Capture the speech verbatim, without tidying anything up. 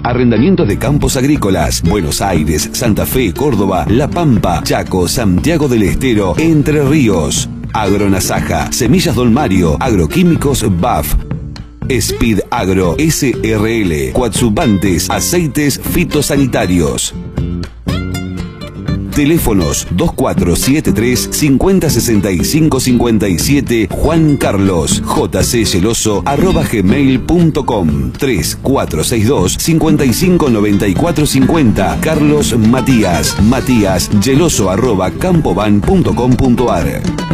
arrendamientos de campos agrícolas, Buenos Aires, Santa Fe, Córdoba, La Pampa, Chaco, Santiago del Estero, Entre Ríos. Agronasaja, Semillas Don Mario, Agroquímicos B A F, Speed Agro S R L, coadjuvantes, aceites fitosanitarios. Teléfonos dos cuatro siete tres, cinco cero seis cinco cinco siete, Juan Carlos, jcgeloso arroba gmail punto com, tres cuatro seis dos, cinco cinco nueve cuatro cinco cero, Carlos Matías, Matías Geloso arroba campovan punto com punto ar.